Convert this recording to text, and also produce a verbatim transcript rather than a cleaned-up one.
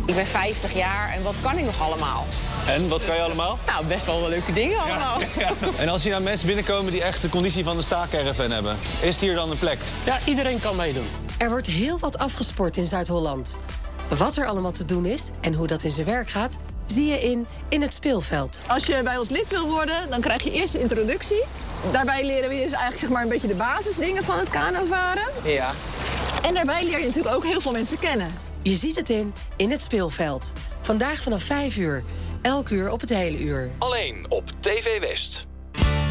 Ik ben vijftig jaar en wat kan ik nog allemaal? En, wat kan je allemaal? Nou, best wel wel leuke dingen allemaal. Ja, ja. En als hier nou mensen binnenkomen die echt de conditie van de staakerven hebben, is hier dan een plek? Ja, iedereen kan meedoen. Er wordt heel wat afgesport in Zuid-Holland. Wat er allemaal te doen is en hoe dat in zijn werk gaat, zie je in In het Speelveld. Als je bij ons lid wil worden, dan krijg je eerst de introductie. Daarbij leren we je dus eigenlijk zeg maar, een beetje de basisdingen van het kanovaren. Ja. En daarbij leer je natuurlijk ook heel veel mensen kennen. Je ziet het in In het Speelveld. Vandaag vanaf vijf uur. Elk uur op het hele uur. Alleen op T V West.